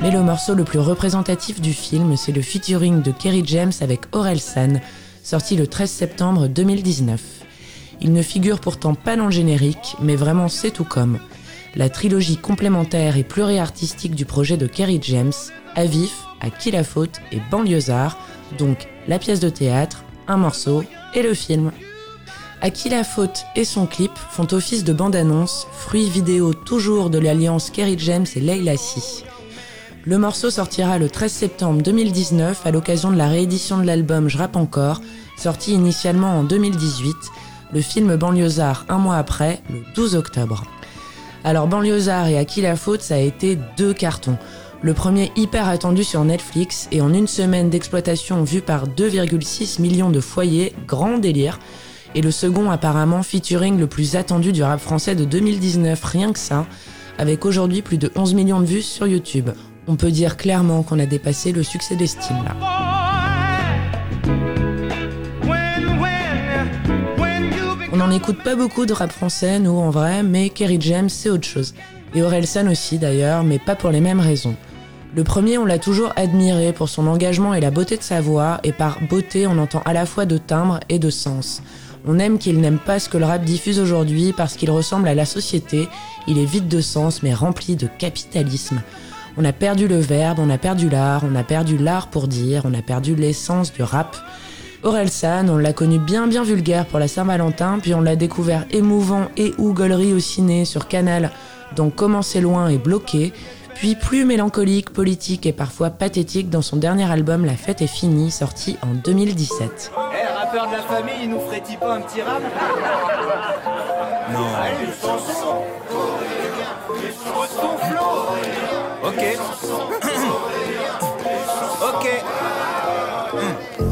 Mais le morceau le plus représentatif du film, c'est le featuring de Kerry James avec Orelsan, sorti le 13 septembre 2019. Il ne figure pourtant pas dans le générique, mais vraiment c'est tout comme. La trilogie complémentaire et pluriartistique du projet de Kerry James, À vif, À qui la faute et Banlieusard, donc la pièce de théâtre, un morceau et le film. À qui la faute et son clip font office de bande-annonce, fruit vidéo toujours de l'alliance Kerry James et Leila Si. Le morceau sortira le 13 septembre 2019 à l'occasion de la réédition de l'album Je rappe encore, sorti initialement en 2018, le film Banlieusard un mois après, le 12 octobre. Alors Banlieusard et À qui la faute, ça a été 2 cartons. Le premier hyper attendu sur Netflix et en une semaine d'exploitation vue par 2,6 millions de foyers, grand délire. Et le second apparemment featuring le plus attendu du rap français de 2019, rien que ça, avec aujourd'hui plus de 11 millions de vues sur YouTube. On peut dire clairement qu'on a dépassé le succès d'estime là. On n'en écoute pas beaucoup de rap français, nous en vrai, mais Kerry James c'est autre chose. Et Orelsan aussi d'ailleurs, mais pas pour les mêmes raisons. Le premier, on l'a toujours admiré pour son engagement et la beauté de sa voix, et par beauté on entend à la fois de timbre et de sens. On aime qu'il n'aime pas ce que le rap diffuse aujourd'hui parce qu'il ressemble à la société, il est vide de sens mais rempli de capitalisme. On a perdu le verbe, on a perdu l'art, on a perdu l'art pour dire, on a perdu l'essence du rap. Orelsan, on l'a connu bien vulgaire pour la Saint-Valentin, puis on l'a découvert émouvant et ou gaulerie au ciné sur Canal, dans Comment c'est loin et Bloqué, puis plus mélancolique, politique et parfois pathétique dans son dernier album La fête est finie, sorti en 2017. Rappeur de la famille, il nous ferait-il pas un petit rap? Non. Allez, une chanson. Son flow. Ok. Ok.